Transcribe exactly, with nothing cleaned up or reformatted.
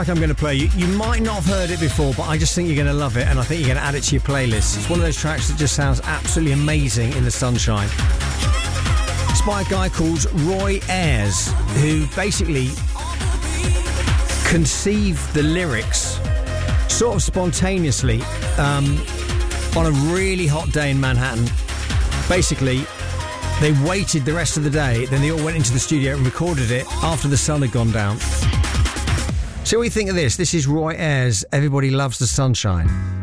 I'm going to play you. You might not have heard it before, but I just think you're going to love it, and I think you're going to add it to your playlist. It's one of those tracks that just sounds absolutely amazing in the sunshine. It's by a guy called Roy Ayers, who basically conceived the lyrics sort of spontaneously um, on a really hot day in Manhattan. Basically, they waited the rest of the day, then they all went into the studio and recorded it after the sun had gone down. So what do you think of this? This is Roy Ayers, Everybody Loves the Sunshine.